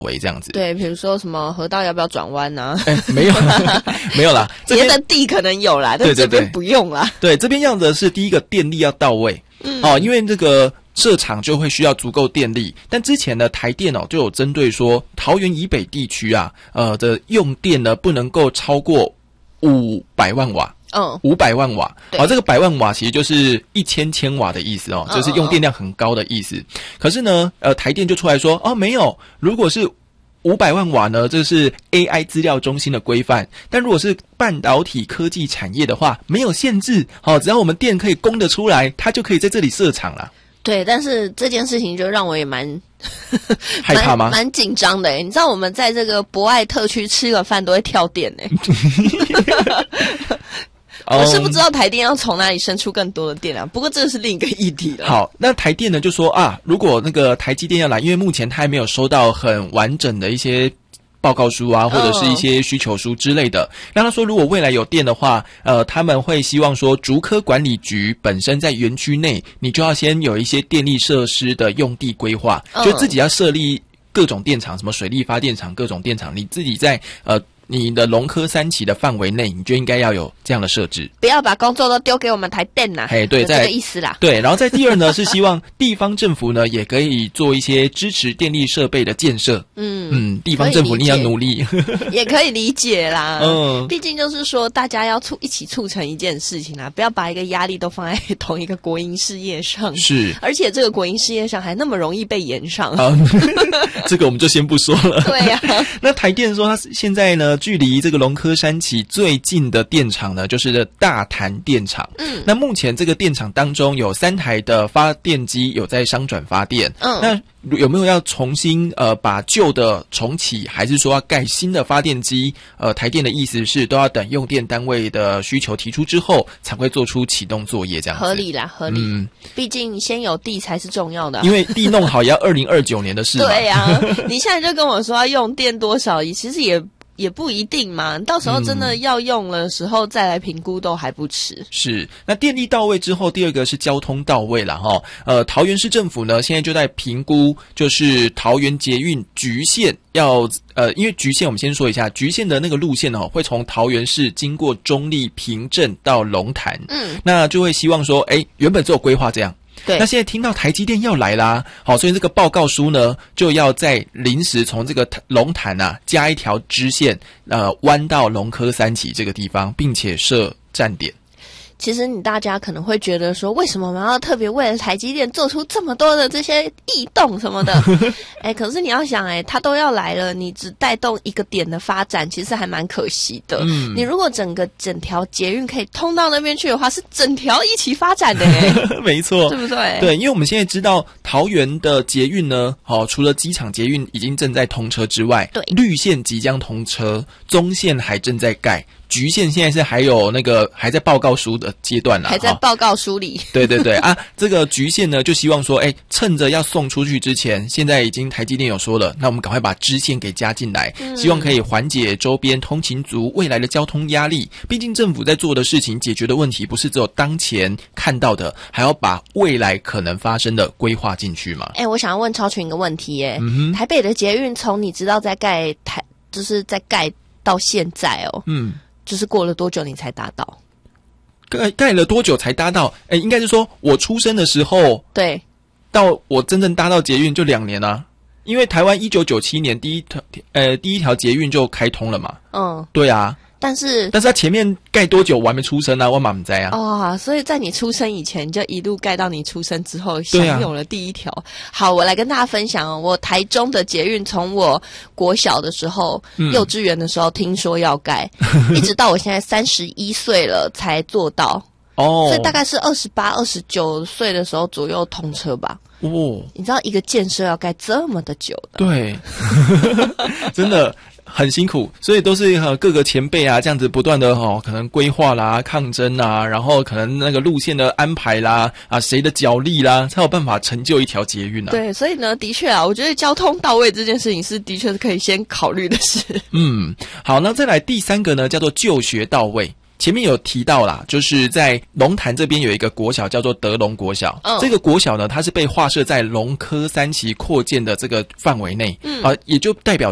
为这样子。 对，比如说什么河道要不要转弯啊？ 没有没有啦， 别的地可能有啦，但这边不用啦。 对，这边要的是第一个电力要到位。因为这个设厂就会需要足够电力，但之前呢台电就有针对说桃园以北地区啊的用电呢不能够超过500万瓦。500万瓦。这个100万瓦其实就是1000千瓦的意思就是用电量很高的意思。可是呢台电就出来说没有，如果是500万瓦呢，这是 AI 资料中心的规范，但如果是半导体科技产业的话，没有限制，只要我们电可以供得出来，它就可以在这里设厂了。 对，但是这件事情就让我也蛮害怕吗？ 蛮紧张的你知道我们在这个博爱特区吃个饭都会跳电我是不知道台电要从哪里生出更多的电量，不过这是另一个议题了。 好，那台电呢就说如果那个台积电要来，因为目前它还没有收到很完整的一些报告书或者是一些需求书之类的。那他说如果未来有电的话他们会希望说竹科管理局本身在园区内你就要先有一些电力设施的用地规划就自己要设立各种电厂，什么水力发电厂各种电厂，你自己在你的龙科3期的范围内你就应该要有这样的设置， 不要把工作都丢给我们台电啦。 对， 这个意思啦。 对，然后在第二呢是希望地方政府呢也可以做一些支持电力设备的建设。地方政府你要努力也可以理解啦。毕竟就是说大家要一起促成一件事情啦，不要把一个压力都放在同一个国营事业上。 是， 而且这个国营事业上还那么容易被延上。 这个我们就先不说了。 对那台电说它现在呢距离这个龙科3期最近的电厂呢就是大潭电厂。那目前这个电厂当中有3台的发电机有在商转发电。那有没有要重新把旧的重启，还是说要盖新的发电机？台电的意思是都要等用电单位的需求提出之后才会做出启动作业这样子。 合理啦，合理。毕竟先有地才是重要的因为地弄好也要2029年的事嘛。 对你现在就跟我说要用电多少，其实也不一定嘛，到时候真的要用的时候再来评估都还不迟。 是，那电力到位之后，第二个是交通到位啦桃园市政府呢现在就在评估，就是桃园捷运橘线要因为橘线我们先说一下，橘线的那个路线会从桃园市经过中坜、平镇到龙潭。那就会希望说原本只有规划这样。 对， 那现在听到台积电要来啦，所以这个报告书呢就要在临时从这个龙潭加一条支线弯到龙科3期这个地方，并且设站点。 其实大家可能会觉得说，为什么我们要特别为了台积电做出这么多的这些异动什么的可是你要想它都要来了，你只带动一个点的发展其实还蛮可惜的。你如果整条捷运可以通到那边去的话，是整条一起发展的没错， 对不对？ 对，因为我们现在知道桃园的捷运呢除了机场捷运已经正在通车之外， 对， 绿线即将通车，中线还正在盖，橘线现在是还有那个还在报告书的阶段啦， 还在报告书里。 对对对这个橘线呢就希望说趁着要送出去之前，现在已经台积电有说了，那我们赶快把支线给加进来，希望可以缓解周边通勤族未来的交通压力。毕竟政府在做的事情解决的问题不是只有当前看到的，还要把未来可能发生的规划进去嘛。 我想要问超群一个问题台北的捷运从你知道在盖就是在盖到现在就是过了多久你才达到？ 盖了多久才搭到？应该是说我出生的时候，对，到我真正搭到捷运就2年啊。因为台湾1997年第一条捷运就开通了嘛。对啊。但是它前面盖多久我还没出生啊，我嘛不知啊。 所以在你出生以前就一路盖到你出生之后享有了第一条。好，我来跟大家分享我台中的捷运从我国小的时候幼稚园的时候听说要盖一直到我现在31岁了才做到。所以大概是28、29岁的时候左右通车吧。你知道一个建设要盖这么的久的？对真的很辛苦，所以都是各个前辈这样子不断的可能规划啦、抗争啦，然后可能那个路线的安排啦谁的角力啦，才有办法成就一条捷运对，所以呢的确我觉得交通到位这件事情是的确是可以先考虑的事。 好，那再来第3个呢叫做就学到位。 前面有提到啦，就是在龙潭这边有一个国小叫做德隆国小，这个国小呢，它是被划设在龙科3期扩建的这个范围内，也就代表